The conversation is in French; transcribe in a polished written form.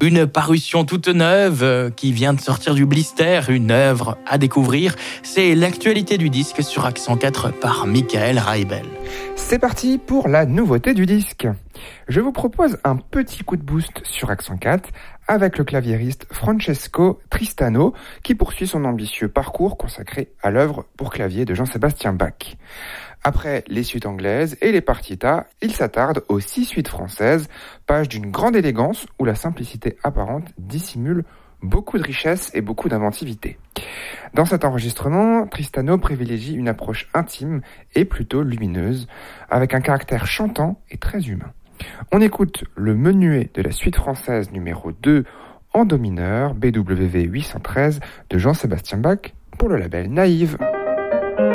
Une parution toute neuve qui vient de sortir du blister, une œuvre à découvrir. C'est l'actualité du disque sur Accent 4 par Michael Raibel. C'est parti pour la nouveauté du disque. Je vous propose un petit coup de boost sur Accent 4 avec le claviériste Francesco Tristano qui poursuit son ambitieux parcours consacré à l'œuvre pour clavier de Jean-Sébastien Bach. Après les suites anglaises et les partitas, il s'attarde aux 6 suites françaises, pages d'une grande élégance où la simplicité apparente dissimule beaucoup de richesse et beaucoup d'inventivité. Dans cet enregistrement, Tristano privilégie une approche intime et plutôt lumineuse, avec un caractère chantant et très humain. On écoute le menuet de la suite française numéro 2 en do mineur, BWV 813 de Jean-Sébastien Bach pour le label Naïve.